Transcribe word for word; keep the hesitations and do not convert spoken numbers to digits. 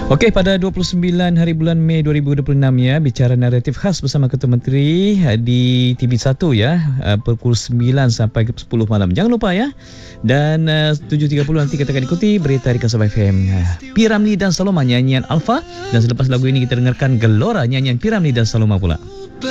Okey, pada dua puluh sembilan hari bulan Mei dua ribu dua puluh enam ya, bicara naratif khas bersama Ketua Menteri di T V satu ya, uh, pukul sembilan sampai sepuluh malam. Jangan lupa ya. Dan uh, tujuh tiga puluh nanti kita akan ikuti berita di Kasabah F M. Uh, P. Ramlee dan Saloma nyanyian Alfa, dan selepas lagu ini kita dengarkan Gelora nyanyian P. Ramlee dan Saloma pula.